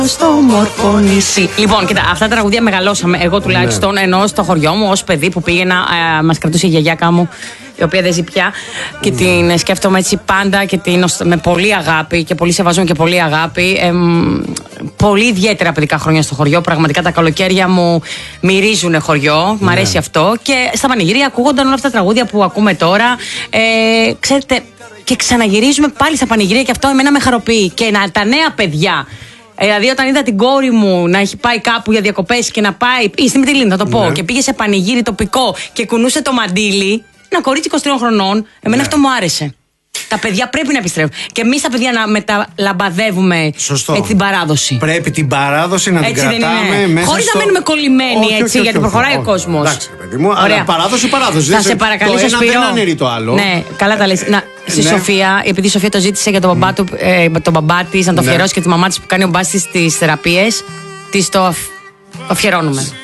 Στο μόρφο νησί. Λοιπόν, κοίτα, αυτά τα τραγούδια μεγαλώσαμε. Εγώ τουλάχιστον, ενώ στο χωριό μου, ως παιδί που πήγαινα, μας κρατούσε η γιαγιάκα μου, η οποία δεν ζει πια, και την σκέφτομαι έτσι πάντα και με πολύ αγάπη και πολύ σεβασμό και πολύ αγάπη. Πολύ ιδιαίτερα παιδικά χρόνια στο χωριό. Πραγματικά τα καλοκαίρια μου μυρίζουνε χωριό. Μ' αρέσει αυτό. Και στα πανηγύρια ακούγονταν όλα αυτά τα τραγούδια που ακούμε τώρα. Ξέρετε, και ξαναγυρίζουμε πάλι στα πανηγύρια και αυτό εμένα με χαροποιεί. Και τα νέα παιδιά. Δηλαδή, όταν είδα την κόρη μου να έχει πάει κάπου για διακοπές και να πάει. Ή στη Μυτιλίνη, θα το πω. Και πήγε σε πανηγύρι τοπικό και κουνούσε το μαντίλι. Ένα κορίτσι 23 χρονών. Εμένα αυτό μου άρεσε. Τα παιδιά πρέπει να επιστρέφουν. Και εμείς τα παιδιά να μεταλαμπαδεύουμε την παράδοση. Πρέπει την παράδοση να την κρατάμε μέσα. Χωρίς να μείνουμε κολλημένοι, γιατί προχωράει ο κόσμος. Εντάξει, παιδί μου, αλλά παράδοση. Θα σε παρακαλήσω, Σπύρο. Δεν αναιρεί το άλλο. Ναι, καλά τα λες. Στη Σοφία, επειδή η Σοφία το ζήτησε για τον μπαμπά της, να το αφιερώσει και τη μαμά της που κάνει ο μπάς της τις θεραπείες, της το αφιερώνουμε.